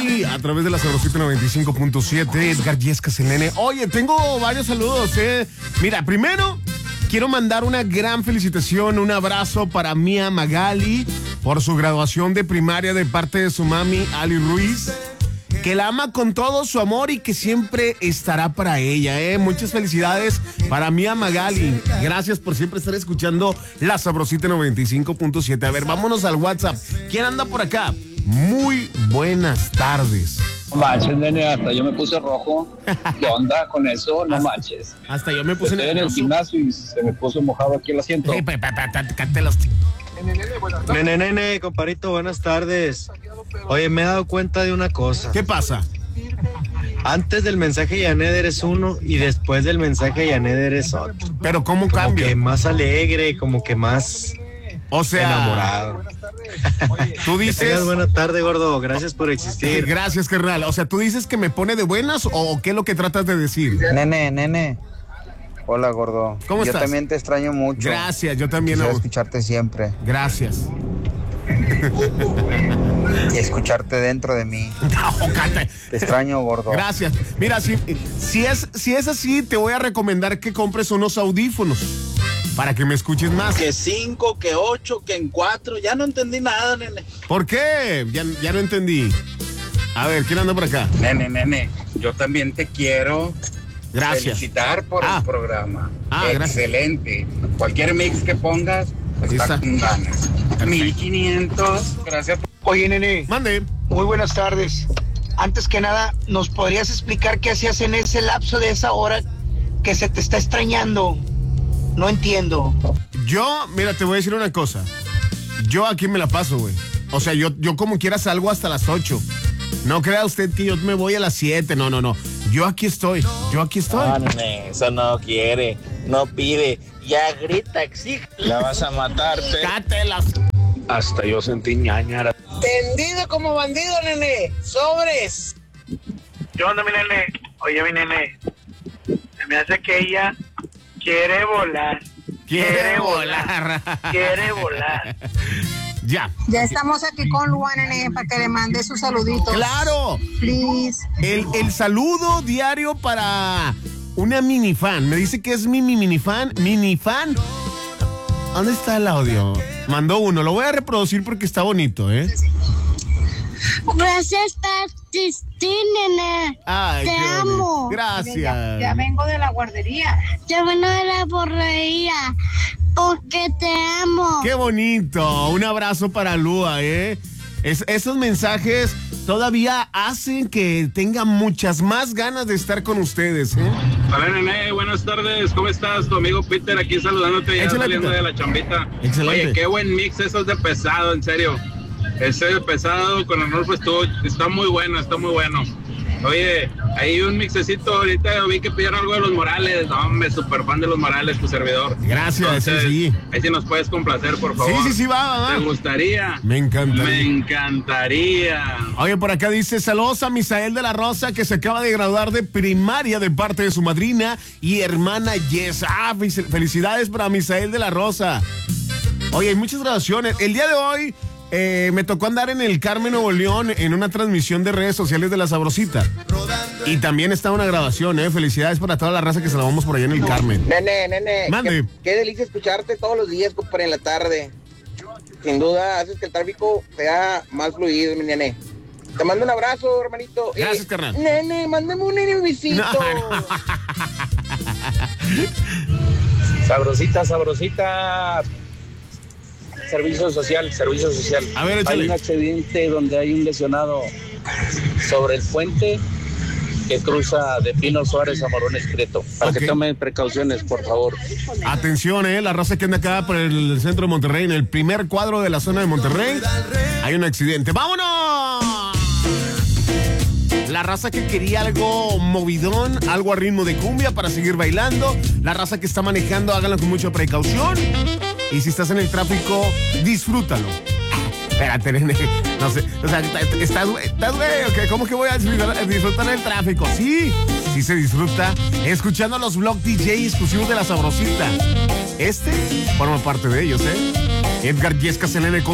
A través de la Sabrosita 95.7, Edgar Yescas, el nene. Oye, tengo varios saludos, Mira, primero, quiero mandar una gran felicitación, un abrazo para Mía Magali por su graduación de primaria de parte de su mami, Ali Ruiz, que la ama con todo su amor y que siempre estará para ella, Muchas felicidades para Mía Magali. Gracias por siempre estar escuchando la Sabrosita 95.7. A ver, vámonos al WhatsApp. ¿Quién anda por acá? Muy buenas tardes. No manches, nene, hasta yo me puse rojo. ¿Qué onda con eso? No manches. Hasta yo me puse Estoy en el gimnasio y se me puso mojado aquí el asiento. Nene, comparito, buenas tardes. Oye, me he dado cuenta de una cosa. ¿Qué pasa? Antes del mensaje Yanet eres uno y después del mensaje Yanet eres otro. Pero ¿cómo Como cambia? que más alegre, como que más O sea, enamorado. Tú Que dices... tengas buena tarde, gordo. Gracias por existir. Gracias, carnal. O sea, ¿tú dices que me pone de buenas o qué es lo que tratas de decir? Nene. Hola, gordo. ¿Cómo estás? Yo también te extraño mucho. Gracias, yo también. Quisiera escucharte siempre. Gracias. Y escucharte dentro de mí. No, cállate. Te extraño, gordo. Gracias. Mira, si es así, te voy a recomendar que compres unos audífonos para que me escuches más. Que 5, que 8, que en 4. Ya no entendí nada, nene. ¿Por qué? Ya no entendí. A ver, ¿quién anda por acá? Nene, yo también te quiero Gracias. felicitar por el programa. Gracias. Excelente. Cualquier mix que pongas está con ganas. 1500. Gracias. Oye, nene. Mande. Muy buenas tardes. Antes que nada, ¿nos podrías explicar qué hacías en ese lapso de esa hora que se te está extrañando? No entiendo. Yo, mira, te voy a decir una cosa. Yo aquí me la paso, güey. O sea, yo como quiera salgo hasta las 8. No crea usted que yo me voy a las 7. No. Yo aquí estoy. No, nene, eso no quiere, no pide. Ya grita, exige. La vas a matarte. Cátelas. Hasta yo sentí ñañara. Tendido como bandido, nene. Sobres. ¿Qué onda, mi nene? Oye, mi nene, se me hace que ella quiere volar. Quiere volar. Quiere volar. Ya estamos aquí con Luan, nene, para que le mande sus saluditos. ¡Claro! Please. El saludo diario para una minifan. Me dice que es mi minifan. ¿Minifan? ¿Dónde está el audio? Mandó uno. Lo voy a reproducir porque está bonito, Gracias por existir, nene. Ay, te amo. Gracias. Ya vengo de la guardería. Ya vengo de la borrería. Porque te amo. Qué bonito. Un abrazo para Lua, esos mensajes todavía hacen que tenga muchas más ganas de estar con ustedes, Hola, nene, buenas tardes. ¿Cómo estás? Tu amigo Peter aquí saludándote ya saliendo de la chambita. Excelente. Oye, qué buen mix esos de pesado, en serio. Ese de pesado con Arnulfo está muy bueno, Oye, hay un mixecito, ahorita vi que pidieron algo de Los Morales. No, hombre, súper fan de Los Morales, tu servidor. Gracias. Entonces, sí. Ahí sí nos puedes complacer, por favor. Sí, va. ¿Te gustaría? Me encantaría. Me encantaría. Oye, por acá dice, saludos a Misael de la Rosa, que se acaba de graduar de primaria de parte de su madrina y hermana Yes. Felicidades para Misael de la Rosa. Oye, hay muchas graduaciones. El día de hoy me tocó andar en el Carmen, Nuevo León, en una transmisión de redes sociales de La Sabrosita. Y también está una grabación, Felicidades para toda la raza que se la vamos por allá en el Carmen. Nene. Mande. Qué delicia escucharte todos los días, compadre, en la tarde. Sin duda, haces que el tráfico sea más fluido, mi nene. Te mando un abrazo, hermanito. Gracias, carnal. Nene, mándame un visito. No. Sabrosita. Servicio social. A ver, échale. Hay un accidente donde hay un lesionado sobre el puente que cruza de Pino Suárez a Morón Escrito. Para que tomen precauciones, por favor. Atención, la raza que anda acá por el centro de Monterrey, en el primer cuadro de la zona de Monterrey, hay un accidente. ¡Vámonos! La raza que quería algo movidón, algo a ritmo de cumbia para seguir bailando. La raza que está manejando, háganlo con mucha precaución. Y si estás en el tráfico, disfrútalo. Espérate, nene. No sé. O sea, ¿estás güey? ¿Okay? ¿Cómo que voy a disfrutar el tráfico? Sí se disfruta escuchando a los Vlog DJ exclusivos de La Sabrosita. Forma parte de ellos, Edgar Yescas, el nene.